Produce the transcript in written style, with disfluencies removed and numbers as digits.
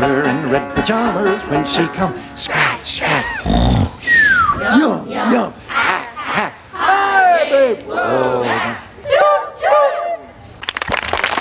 her in red pajamas when she comes. Scratch, scratch. Yum, yum.